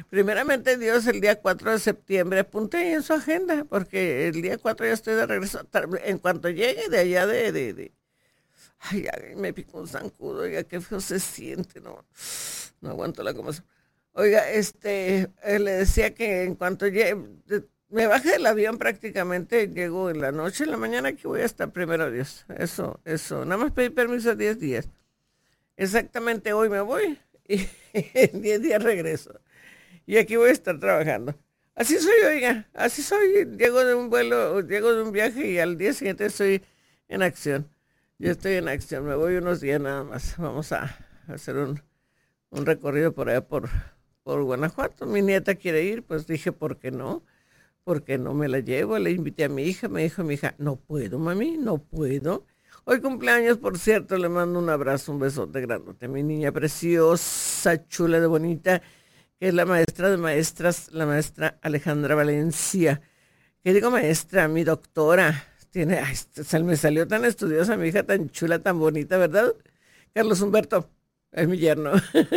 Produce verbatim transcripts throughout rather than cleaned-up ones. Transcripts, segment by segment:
Primeramente Dios, el día cuatro de septiembre, apunte ahí en su agenda, porque el día cuatro ya estoy de regreso. Tar- En cuanto llegue de allá de, de, de- ay, ay, me picó un zancudo, oiga, qué feo se siente, no, no aguanto la comezón. Oiga, este, eh, le decía que en cuanto llegue, de- me baje del avión prácticamente, llego en la noche, en la mañana, aquí voy a estar primero Dios. Eso, eso, nada más pedí permiso diez días. Exactamente hoy me voy y en diez días regreso. Y aquí voy a estar trabajando. Así soy, oiga, así soy. Llego de un vuelo, llego de un viaje y al día siguiente estoy en acción. Yo estoy en acción, me voy unos días nada más. Vamos a hacer un, un recorrido por allá por, por Guanajuato. Mi nieta quiere ir, pues dije, ¿por qué no? ¿Por qué no me la llevo? Le invité a mi hija, me dijo mi hija, no puedo, mami, no puedo. Hoy cumpleaños, por cierto, le mando un abrazo, un besote grandote. Mi niña preciosa, chula de bonita, que es la maestra de maestras, la maestra Alejandra Valencia. ¿Qué digo maestra? Mi doctora. Tiene, ay, se me salió tan estudiosa mi hija, tan chula, tan bonita, ¿verdad? Carlos Humberto, es mi yerno.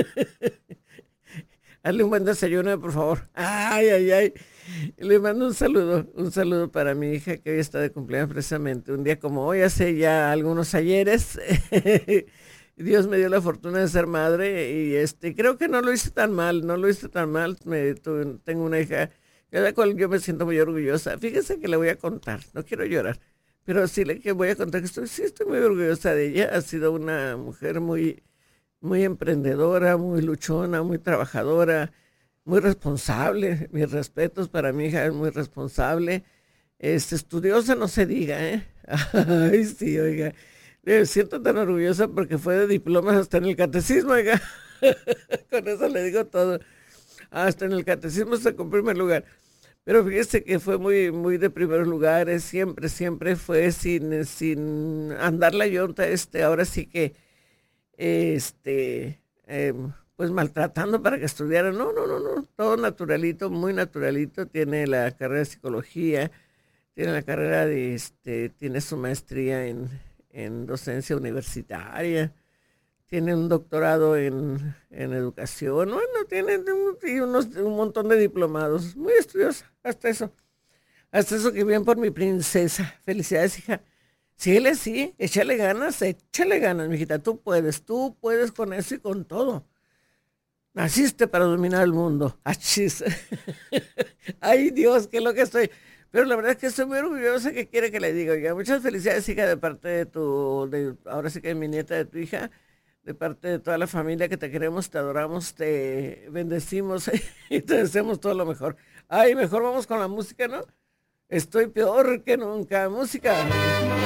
Hazle un buen desayuno, por favor. Ay, ay, ay. Le mando un saludo, un saludo para mi hija que hoy está de cumpleaños precisamente. Un día como hoy, hace ya algunos ayeres, Dios me dio la fortuna de ser madre y este, creo que no lo hice tan mal, no lo hice tan mal. Me, tuve- tengo una hija de la cual yo me siento muy orgullosa. Fíjese que le voy a contar, no quiero llorar, pero sí le que voy a contar que estoy, sí estoy muy orgullosa de ella. Ha sido una mujer muy, muy emprendedora, muy luchona, muy trabajadora, muy responsable. Mis respetos para mi hija, es muy responsable. Es estudiosa, no se diga, ¿eh? Ay, sí, oiga. Me siento tan orgullosa porque fue de diplomas hasta en el catecismo, oiga. Con eso le digo todo. Hasta en el catecismo sacó en primer lugar. Pero fíjese que fue muy, muy de primeros lugares, siempre, siempre fue sin, sin andar la yonta, este, ahora sí que este, em, pues maltratando para que estudiara. No, no, no, no, todo naturalito, muy naturalito. Tiene la carrera de psicología, tiene la carrera de, este, tiene su maestría en, en docencia universitaria, tiene un doctorado en, en educación, bueno, tiene un, y unos, un montón de diplomados, muy estudiosa, hasta eso. Hasta eso que bien por mi princesa. Felicidades, hija. Síguele, sí, échale ganas, échale ganas, mijita. Tú puedes, tú puedes con eso y con todo. Naciste para dominar el mundo. Achis. Ay, Dios, qué lo que estoy. Pero la verdad es que estoy muy orgullosa que quiere que le diga. Oiga, muchas felicidades, hija, de parte de tu, de, ahora sí que es mi nieta, de tu hija, de parte de toda la familia que te queremos, te adoramos, te bendecimos y te deseamos todo lo mejor. Ay, mejor vamos con la música, ¿no? Estoy peor que nunca. Música.